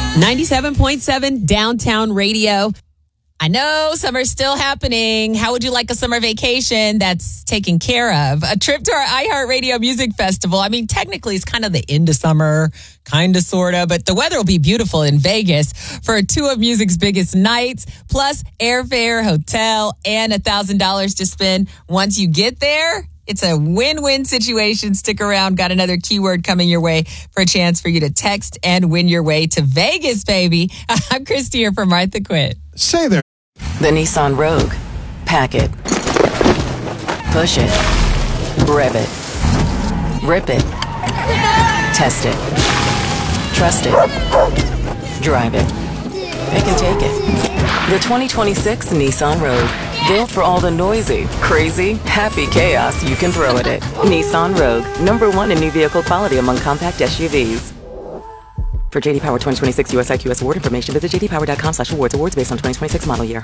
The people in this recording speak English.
97.7 Downtown Radio. I know summer's still happening. How would you like a summer vacation that's taken care of? A trip to our iHeartRadio Music Festival. I mean, technically, it's kind of the end of summer, kind of, sort of, but the weather will be beautiful in Vegas for two of music's biggest nights, plus airfare, hotel, and $1,000 to spend once you get there. It's a win-win situation. Stick around. Got another keyword coming your way for a chance for you to text and win your way to Vegas, baby. I'm Christy here from Martha Quinn. Say there. The Nissan Rogue. Pack it. Push it. Rev it. Rip it. Test it. Trust it. Drive it. It can take it. The 2026 Nissan Rogue. Built for all the noisy, crazy, happy chaos you can throw at it. Nissan Rogue. #1 in new vehicle quality among compact SUVs. For JD Power 2026 US IQS award information, visit jdpower.com/awards. Awards based on 2026 model year.